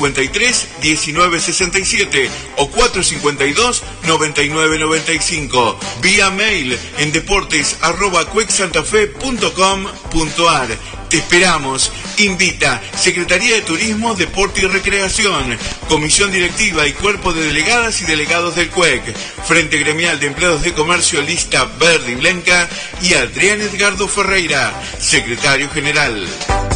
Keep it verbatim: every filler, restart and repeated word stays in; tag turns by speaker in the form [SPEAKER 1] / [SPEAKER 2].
[SPEAKER 1] cincuenta y tres, diecinueve sesenta y siete o cuatro cincuenta y dos, noventa y nueve noventa y cinco. Vía mail en deportes arroba cuecsantafe punto com punto ar. Te esperamos. Invita Secretaría de Turismo, Deporte y Recreación, Comisión Directiva y Cuerpo de Delegadas y Delegados del C U E C, Frente Gremial de Empleados de Comercio Lista Verde y Blanca y Adrián Edgardo Ferreira, Secretario General.